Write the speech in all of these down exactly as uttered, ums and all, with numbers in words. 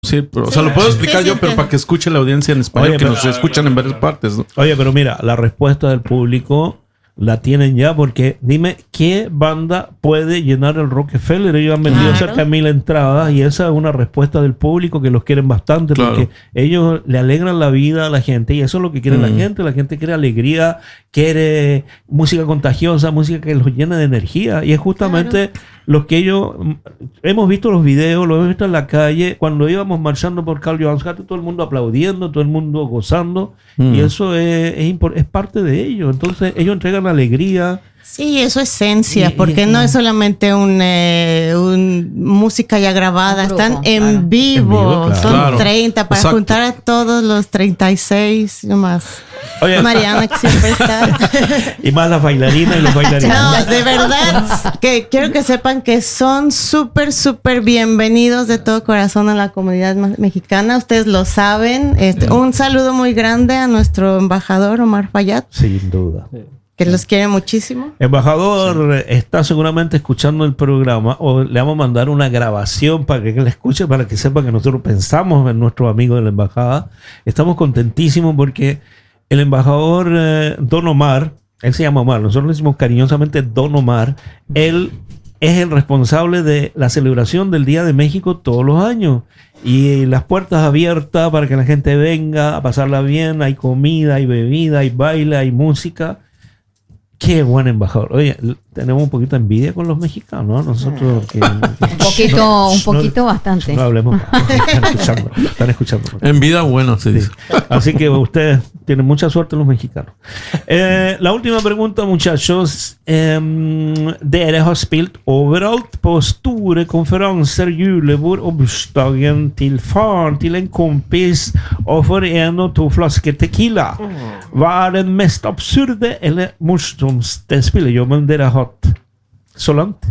Sí, pero, o sea, Sí, lo puedo explicar sí, yo, sí, pero sí. para que escuche la audiencia en español, Oye, que pero- nos escuchan en varias partes, ¿no? Oye, pero mira, la respuesta del público la tienen ya, porque dime qué banda puede llenar el Rockefeller. Ellos han vendido Claro. cerca de mil entradas y esa es una respuesta del público que los quieren bastante, Claro. porque ellos le alegran la vida a la gente y eso es lo que quiere Mm. la gente. La gente quiere alegría, quiere música contagiosa, música que los llene de energía, y es justamente lo que ellos mm, hemos visto los videos, lo hemos visto en la calle cuando íbamos marchando por Karl Johansgate, todo el mundo aplaudiendo, todo el mundo gozando, Mm. y eso es, es, impor- es parte de ellos. Entonces ellos entregan alegría. Sí, eso es esencia, Y- y- porque no es solamente un, eh, un música ya grabada, Un grupo, están en claro. vivo, En vivo, claro. son Claro. treinta para Exacto. juntar a todos los treinta y seis y más. Oye, Mariana que siempre está. y más las bailarinas y los bailarines. No, de verdad, que quiero que sepan que son súper, súper bienvenidos de todo corazón a la comunidad ma- mexicana. Ustedes lo saben. Este, un saludo muy grande a nuestro embajador Omar Fayad, Sin duda. que los quiere muchísimo. Embajador, eh, está seguramente escuchando el programa, o le vamos a mandar una grabación para que él escuche, para que sepa que nosotros pensamos en nuestro amigo de la embajada. Estamos contentísimos porque el embajador eh, Don Omar, él se llama Omar, nosotros le decimos cariñosamente Don Omar, él es el responsable de la celebración del Día de México todos los años. Y las puertas abiertas para que la gente venga a pasarla bien, hay comida, hay bebida, hay baile, hay música. Qué buen embajador. Oye, l- tenemos un poquito de envidia con los mexicanos, ¿no? Nosotros que, Un poquito, un poquito no, bastante. no hablemos más. Están escuchando, están escuchando. En vida, bueno, se dice. Así que ustedes tienen mucha suerte los mexicanos. Eh, la última pregunta, muchachos. Um, dere har spilt overalt på store konferanser, julebord og bursdagen til faren til en kompis og for en og to flasker tequila. Hva er den mest absurde eller morsomste spillejobben dere har hatt så langt?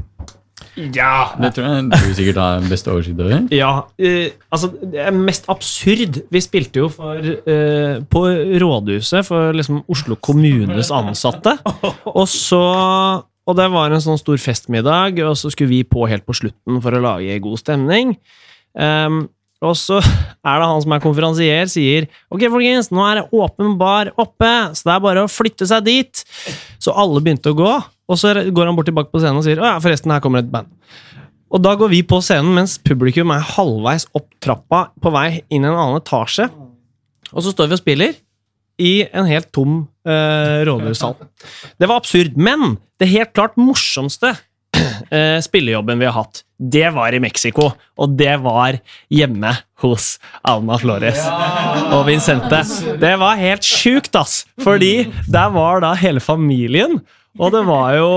Ja, Det tror jeg du sikkert har best oversikt over. ja eh, altså det er mest absurd. Vi spilte jo for, eh, på Rådhuset for liksom Oslo kommunes ansatte. Og så Og det var en sånn stor festmiddag, og så skulle vi på helt på slutten for å lage god stemning. Ehm, og så er det han som er konferansier, sier ok, folkens, nå er det åpen bar oppe, så det er bare å flytte seg dit. Så alle begynte å gå, og så går han bort tilbake på scenen og sier å ja, forresten, her kommer et band. Og da går vi på scenen mens publikum er halvveis opp trappa på vei inn i en annen etasje. Og så står vi og spiller i en helt tom eh, rådhushall. Det var absurd, men det helt klart morsomste eh, spillejobben vi har hatt, det var i Mexico, og det var hjemme hos Alma Flores og Vincente. Det var helt sjukt, ass, fordi der var da hele familien, og det var jo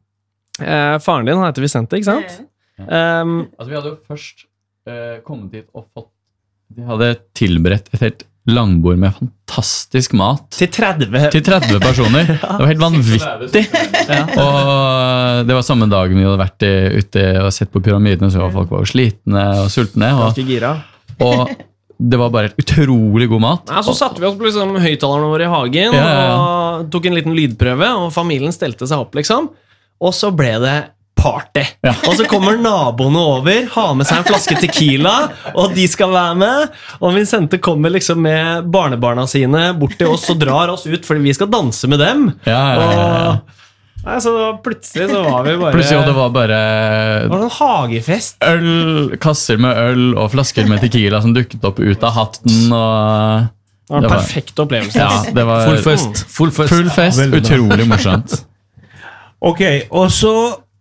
eh, faren din, han heter Vicente, ikke sant? Um, Altså, vi hadde jo først eh, kommet hit og fått De hadde tilberedt et helt langbord med fantastisk mat til tretti til tretti personer. Det var helt vanvittig. Og det var samme dagen vi hadde vært i- ute og sett på pyramidene, så folk var jo slitne og sultne. Og, ganske gira. og det var bare helt utrolig god mat. Ja, så satte vi oss på liksom, høyttalerne våre i hagen Ja, ja, ja. og tok en liten lydprøve, og familien stelte seg opp, liksom. Og så ble det party. Ja. Og så kommer naboene over, har med seg en flaske tequila, og de skal være med. Og Vincente kommer liksom med barnebarna sine bort til oss og drar oss ut, fordi vi skal danse med dem. Ja, ja, ja, ja. Og, nei, så plutselig så var vi bare... Plutselig, og det var bare det var en hagefest. øl, kasser med øl og flasker med tequila som dukket opp ut av hatten. Og Det var en Det var- perfekt opplevelse. ja, det var Full fest. Full fest. Full fest, Veldig bra. utrolig morsomt. Ok, og så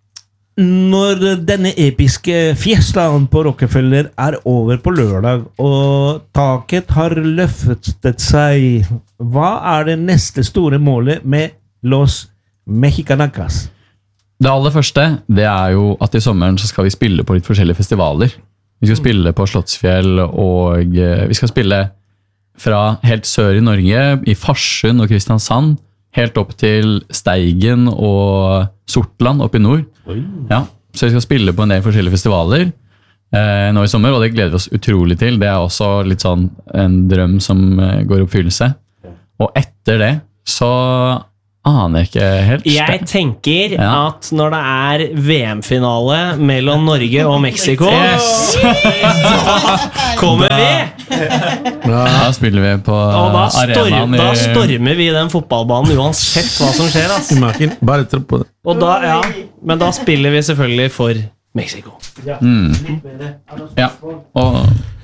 når denne episke fiestaen på Rockefeller er over på lørdag, og taket har løftet seg, hva er det neste store målet med Los Mexicanacas? Det aller første, det er jo at i sommeren så skal vi spille på litt forskjellige festivaler. Vi skal spille på Slottsfjell, og eh, vi skal spille fra helt sør i Norge, i Farsund og Kristiansand, helt opp til Steigen og Sortland opp i nord. Ja, så vi skal spille på en del forskjellige festivaler eh, nå i sommer, og det gleder vi oss utrolig til. Det er også litt sånn en drøm som eh, går i oppfyllelse. Og etter det så aner jeg ikke helt. Jeg tenker Ja. at når det er V M-finale mellom Norge og Mexico, da kommer vi! Da spiller vi på Og da, storm, arenaen da i stormer vi den fotballbanen uansett hva som skjer. Ass. Imagine, bare tro på det. Og da, ja, men da spiller vi selvfølgelig for Mexico. mm. Ja, og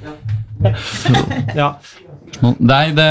Ja. Nei, det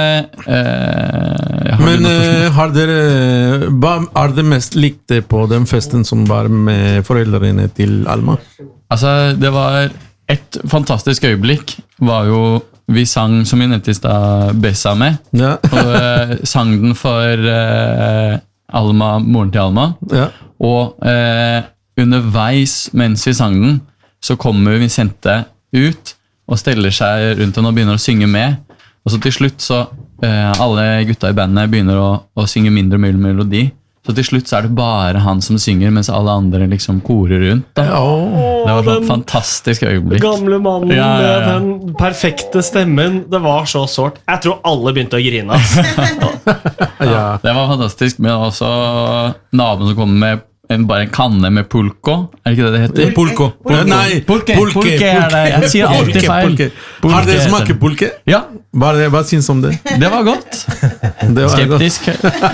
eh, har Men du noe eh, har dere hva er det mest likte på den festen som var med foreldrene til Alma? Altså, det var et fantastisk øyeblikk. Var jo vi sang, som vi nevnte i stad, Bessa med. Ja. Og eh, sang den for eh, Alma, moren til Alma. Ja. Og eh, underveis mens vi sang den, så kommer Vicente ut og steller seg rundt henne og begynner å synge med. Og så til slutt så eh, alle gutta i bandet begynner å, å synge mindre og mindre melodi. Så til slutt så er det bare han som synger, mens alle andre liksom korer rundt. Da. Det var et fantastisk øyeblikk. Gamle mannen Ja, ja, ja. med den perfekte stemmen. Det var så sårt. Jeg tror alle begynte å grine. Ass. Ja. Det var fantastisk, men også naboen som kommer med en, bare en kanne med pulco. Er det ikke det det heter? Pulco. Nei, Pulque, pulque er det. Jeg sier alltid Pulque, feil. pulque. Pulque Har dere heter smakt det. pulque? Ja, Hva, hva syns om det? det var godt. Det var godt. Skeptisk.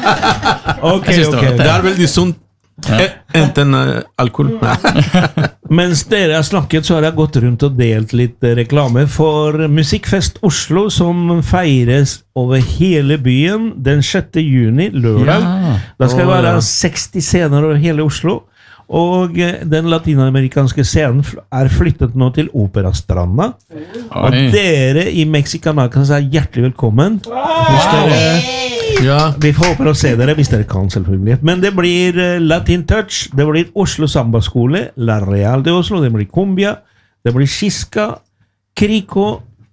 Ok, Jeg synes det var ok. godt. Det er veldig sunt. Eh, Enten eh, alkohol. Nei. Mens dere har snakket, så har jeg gått rundt og delt litt eh, reklame for Musikkfest Oslo, som feires over hele byen den sjette juni, lørdag. Ja. Da skal det Å, være ja. seksti scener over hele Oslo. Og eh, den latinamerikanske scenen fl- er flyttet nå til Operastranda. Og Oi. dere i Mexicanacas er hjertelig velkommen. Hvis dere, Ja. vi håper å se dere hvis dere kan, selvfølgelig. Men det blir eh, Latin Touch, det blir Oslo Samba-skole, La Real de Oslo, det blir Cumbia, det blir Xiska, Crico,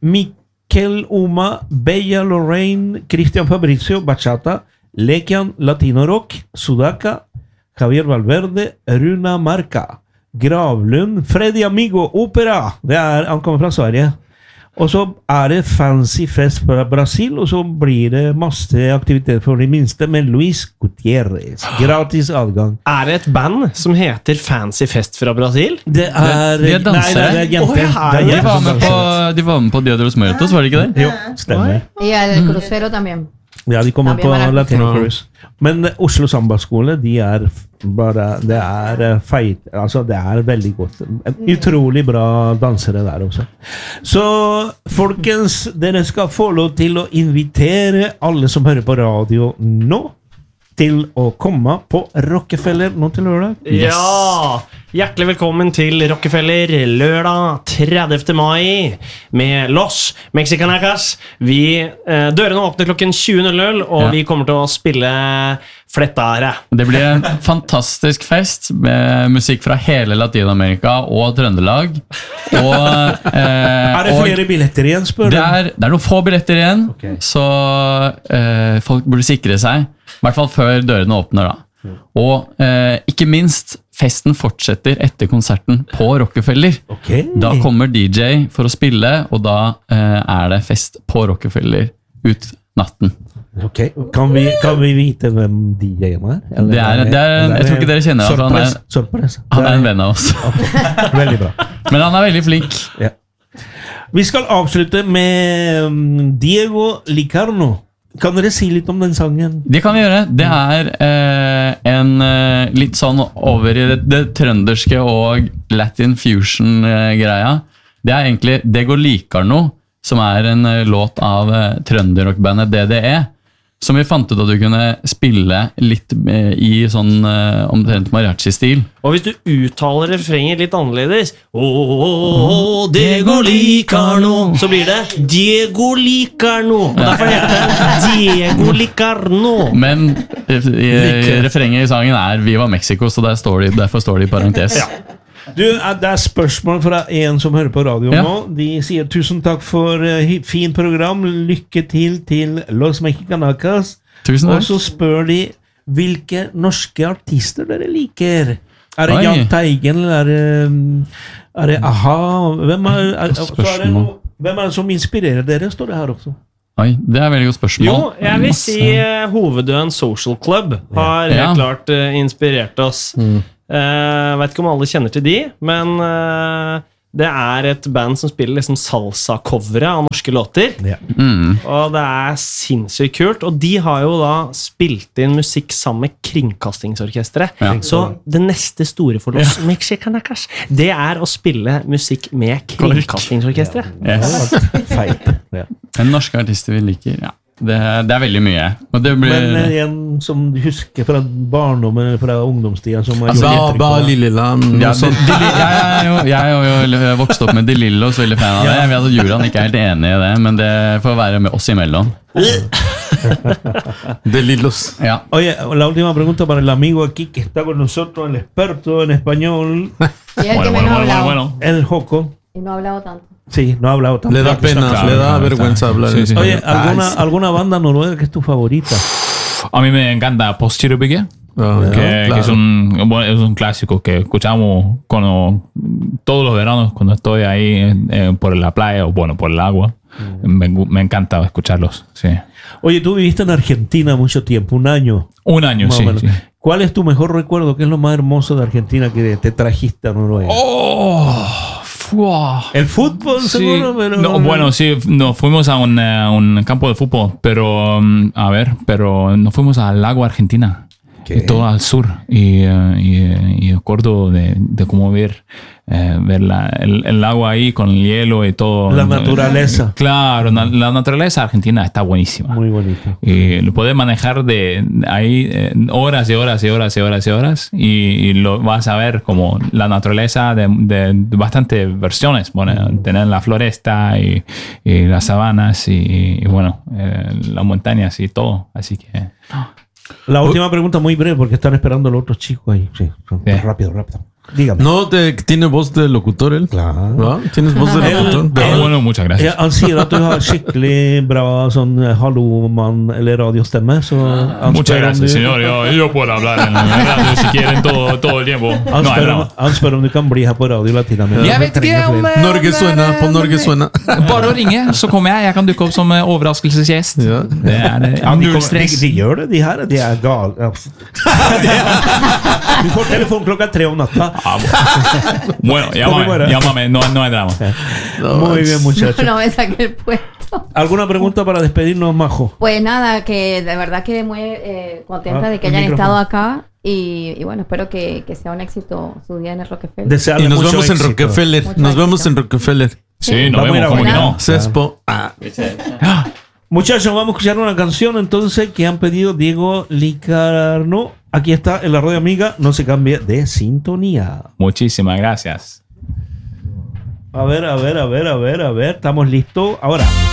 Miquel Oma, Bella Lorraine, Christian Fabrizio, Bachata, Lekian, Latino Rock, Sudaca, Javier Valverde, Runa Marca, Gravlund, Freddy Amigo, Opera. Det er, han kommer fra Sverige. Og så er det Fancy Fest fra Brasil, og så blir det masse aktivitet for de minste med Luis Gutierrez. Gratis adgang. Er det et band som heter Fancy Fest fra Brasil? Det er De er dansere. Nei, nei, det er jenter. Å, ja, Det er De jenter var som med på, danser. de var med på Dia de los Muertos, var det ikke det? Jo, stemmer. Y el crucero también. Ja, de kommer También på var det. Latino Ja. Cruise. Men eh, Oslo Samba-skole, de er bare Det er eh, feit. Altså, det er veldig godt. Utrolig bra dansere der også. Så folkens, dere skal få lov til å invitere alle som hører på radio nå, til å komme på Rockefeller nå til lørdag. Ja! Hjertelig velkommen til Rockefeller lørdag tredivte mai med Los Mexicanacas. Vi, eh, dørene åpner klokken tjue null null, og Ja. vi kommer til å spille Flettare. Det blir en fantastisk fest med musikk fra hele Latinamerika og Trøndelag. Og, eh, Er det og flere billetter igjen, spør du? det, er, det er noen få billetter igjen, Ok. så eh, folk burde sikre seg. I hvert fall før dørene åpner, da. Og eh, ikke minst, festen fortsetter etter konserten på Rockefeller. Ok. Da kommer D J for å spille, og da eh, er det fest på Rockefeller ut natten. Ok, kan vi, kan vi vite hvem D J-en er? Eller Det er- det er en- jeg tror ikke dere kjenner han, for han er- Sorpresa, sorpresa. Han er en Det venn av oss. Veldig bra. Men han er veldig flink. Ja. Vi skal avslutte med um, Diego Licarno. Kan dere si litt om den sangen? Det kan vi gjøre. Det er eh, en eh, litt sånn over i det, det trønderske og Latin fusion-greia. Det er egentlig Det går likar no, som er en eh, låt av eh, trønderrockbandet D D E. Som vi fant ut at du kunne spille litt eh, i sånn eh, omtrent mariachi-stil. Og hvis du uttaler refrenget litt annerledes, Ååå, Diego Licarno, så blir det Diego Licarno. Og derfor heter det Diego Licarno. Men eh, i- refrenget i sangen er Viva Mexico, så der står de, derfor står det i parentes. Du, er- Det er spørsmål fra en som hører på radio Ja. nå. De sier tusen takk for uh, hi- fint program. Lykke til til Los Mexicanacas. Tusen Og takk. så spør de hvilke norske artister dere liker. Er det Oi. Jahn Teigen, eller er det, um, er det A-ha? Hvem er, er, så er det spørsmål. noe, hvem er det som inspirerer dere, står det her også. Oi, det er veldig godt spørsmål. Jo, jeg vil si Masse- uh, Hovedøen Social Club har helt Ja. klart eh, inspirert oss. Mm. Uh, vet ikke om alle kjenner til de, men eh, det er et band som spiller liksom salsa-covere av norske låter. Ja. Mm. Og det er sinnssykt kult. Og de har jo da spilt inn musikk sammen med Kringkastingsorkestret. Ja. Så det neste store for oss mexicanacas, det er å spille musikk med Kringkastingsorkestret. Yes. Feit. Ja. En norske artister vi liker, ja. Det, det er veldig mye. Og det blir, Men eh, en som du husker fra barndommen eller fra ungdomstiden som har Ba, gjort inntrykk ba på deg? Lille Lam, ja, noe de, sånt. de, jeg, er jo, jeg er jo jeg vokste opp med De Lillos, veldig fan av det. Jeg vet at Juran ikke er helt enig i det, men det får være med oss imellom. De Lillos. Ja. Oye, la última pregunta para el amigo aquí que está con nosotros, el experto en español, Y el que menos ha hablado. el Joco. Y no ha hablado tanto. Sí, no ha hablado tanto. Le da pena, claro, le da claro, vergüenza claro. hablar Sí, en sí. español. Oye, ¿alguna, Ay, sí. ¿alguna banda noruega que es tu favorita? A mí me encanta Postgirobygge, Ah, que, claro. que es, un, bueno, es un clásico que escuchamos cuando, todos los veranos cuando estoy ahí eh, por la playa o bueno, por el agua. Me, me encanta escucharlos, sí. Oye, tú viviste en Argentina mucho tiempo, un año. Un año, más o sí, menos. sí. ¿Cuál es tu mejor recuerdo? ¿Qué es lo más hermoso de Argentina que te trajiste a Noruega? Oh, fua. El fútbol, Sí. seguro, pero... No, bueno, sí, no, fuimos a un, eh, un campo de fútbol, pero mm, a ver, pero no fuimos al lago Argentina. ¿Qué? Y todo al sur. Y, eh, y, y acuerdo de, de cómo ver, eh, ver la, el, el agua ahí con el hielo y todo. La naturaleza. Claro, na- la naturaleza argentina está buenísima. Muy bonito. Y lo puedes manejar de ahí eh, horas y horas y horas y horas y horas y, y lo vas a ver como la naturaleza de, de, de bastante versiones. Bueno, tener la floresta y, y las sabanas y, y bueno, eh, las montañas y todo. Así que... La última pregunta muy breve porque están esperando los otros chicos ahí. Sí, Bien. rápido, rápido. Dígame. No, te, tiene voz de locutor él. Claro. ¿No? ¿Tienes voz de locutor? Ah, De- bueno, muchas Jeg gracias. han sier at du har skikkelig bra sånn eh, hallomann eller radiostemme, så han Muchas spør om gracias, du, señor. Yo, yo puedo hablar en la radio si quieren todo, todo el tiempo. han, No hay spør om, drama. han spør om du kan bli her på Radio Latinamerika. Jeg vet ikke om eh, Norge Suena, på Norge Suena. Bare å ringe, så kommer jeg. Jeg kan dukke opp som eh, overraskelsesgjest. Ja. Det er eh, Ja, de, null kommer, de, stress. de gjør det, de her. De er gale. Ja. Du får telefon klokka tre om natta. Bueno, llámame, llámame, no, no hay drama. Muy bien, muchachos. No me saqué el puesto. ¿Alguna pregunta para despedirnos, Majo? Pues nada, que de verdad que muy eh, contenta Ah, de que el hayan micrófono. estado acá. Y, y bueno, espero que, que sea un éxito su día en el Rockefeller. Desearle Y nos mucho vemos en éxito. Rockefeller. Mucho Nos vemos éxito. en Rockefeller. Sí, nos Vamos a ir vemos, a ¿cómo que bailar. no? Cespo. Ah. Muchachos, vamos a escuchar una canción entonces que han pedido Diego Licarno. Aquí está en la radio amiga. No se cambie de sintonía. Muchísimas gracias. A ver, a ver, a ver, a ver, a ver. Estamos listos. Ahora.